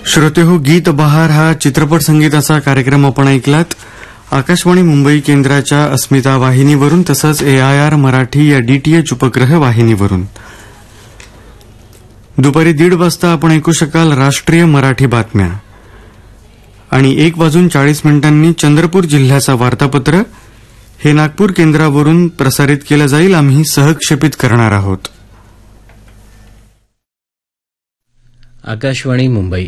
श्रोतेहो, गीत बहार हा चित्रपट संगीताचा कार्यक्रम आपण ऐकलात. आकाशवाणी मुंबई केंद्राच्या अस्मिता वाहिनीवरून तसंच AIR मराठी या DTH उपग्रह वाहिनीवरून. दुपारी 1:30 वाजता आपण ऐकू शकाल राष्ट्रीय मराठी बातम्या आणि 1:40 चंद्रपूर जिल्ह्याचा वार्तापत्र हे नागपूर केंद्रावरून प्रसारित केलं जाईल. आम्ही सहक्षेपित करणार आहोत. आकाशवाणी मुंबई.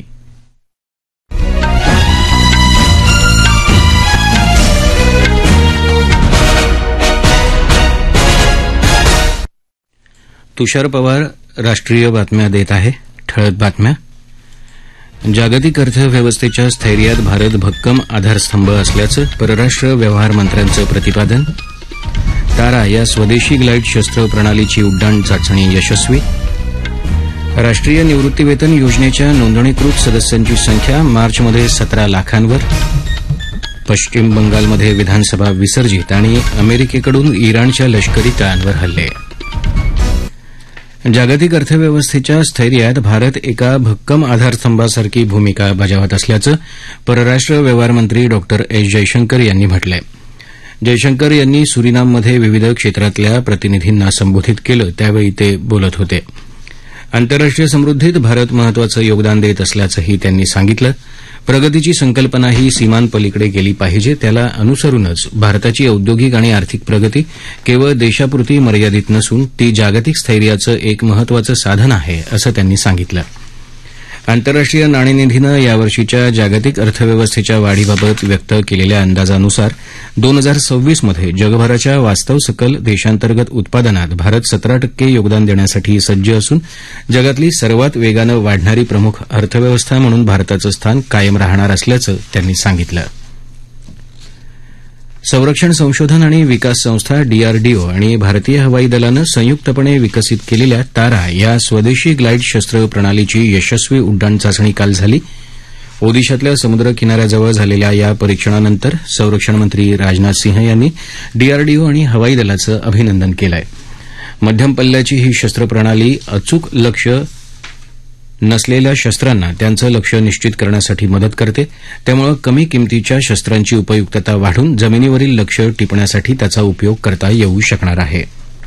तुषार पवार राष्ट्रीय बातम्या देत आहे. ठळक बातम्या. जागतिक अर्थव्यवस्थेच्या स्थैर्यात भारत भक्कम आधारस्तंभ असल्याचं परराष्ट्र व्यवहार मंत्र्यांचं प्रतिपादन. तारा या स्वदेशी ग्लाईड शस्त्र प्रणालीची उड्डाण चाचणी यशस्वी. राष्ट्रीय निवृत्तीवेतन योजनेच्या नोंदणीकृत सदस्यांची संख्या मार्चमध्ये 17 लाखांवर. पश्चिम बंगालमध्ये विधानसभा विसर्जित आणि अमेरिकेकडून इराणच्या लष्करी तळांवर हल्ले. जागतिक अर्थव्यवस्थेच्या स्थैर्यात भारत एका भक्कम आधारस्तंभासारखी भूमिका बजावत असल्याचं परराष्ट्र व्यवहार मंत्री डॉ एस जयशंकर यांनी म्हटलंय. जयशंकर यांनी सुरिनाममध्ये विविध क्षेत्रातल्या प्रतिनिधींना संबोधित केलं त्यावेळी ते बोलत होते. आंतरराष्ट्रीय समृद्धीत भारत महत्वाचं योगदान देत असल्याचंही त्यांनी सांगितलं. प्रगतीची संकल्पना ही सीमांपलीकडे गेली पाहिजे. त्याला अनुसरूनच भारताची औद्योगिक आणि आर्थिक प्रगती केवळ देशापुरती मर्यादित नसून ती जागतिक स्थैर्याचं एक महत्वाचं साधन आहे असं त्यांनी सांगितलं. आंतरराष्ट्रीय नाणेनिधीनं यावर्षीच्या जागतिक अर्थव्यवस्थेच्या वाढीबाबत व्यक्त केलेल्या अंदाजानुसार 2026 मध्ये जगभराच्या वास्तव सकल देशांतर्गत उत्पादनात भारत 17% योगदान देण्यासाठी सज्ज असून जगातली सर्वात वेगानं वाढणारी प्रमुख अर्थव्यवस्था म्हणून भारताचं स्थान कायम राहणार असल्याचं त्यांनी सांगितलं. संरक्षण संशोधन आणि विकास संस्था DRDO आणि भारतीय हवाई दलानं संयुक्तपणे विकसित केलेल्या तारा या स्वदेशी ग्लाईड शस्त्र प्रणालीची यशस्वी उड्डाण चाचणी काल झाली. ओदिशातल्या समुद्र किनाऱ्याजवळ झालेल्या या परीक्षणानंतर संरक्षण मंत्री राजनाथ सिंह यांनी DRDO आणि हवाई दलाचं अभिनंदन केलं आहे. मध्यम पल्ल्याची ही शस्त्र प्रणाली अचूक लक्ष्य नसलेल्या शस्त्रांना त्यांचं लक्ष्य निश्चित करण्यासाठी मदत करते. त्यामुळे कमी किमतीच्या शस्त्रांची उपयुक्तता वाढून जमिनीवरील लक्ष्य टिपण्यासाठी त्याचा उपयोग करता येऊ शकणार आहे.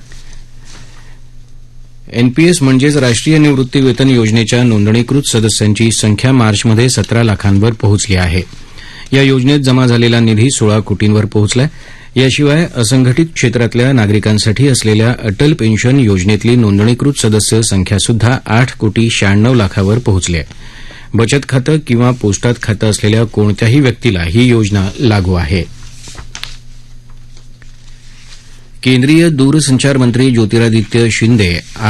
NPS म्हणजेच राष्ट्रीय निवृत्तीवेतन योजनेच्या नोंदणीकृत सदस्यांची संख्या मार्चमध्ये 17 लाखांवर पोहोचली आहे. या योजनेत जमा झालेला निधी 16 कोटींवर पोहोचलाय. याशिवाय असंघटित क्षेत्रातल्या नागरिकांसाठी असलेल्या अटल पेन्शन योजनेतली नोंदणीकृत सदस्य संख्यासुद्धा 8 कोटी 96 लाखावर पोहोचली आहे. बचत खातं किंवा पोस्टात खातं असलेल्या कोणत्याही व्यक्तीला ही योजना लागू आहे. केंद्रीय दूरसंचार मंत्री ज्योतिरादित्य शिंदे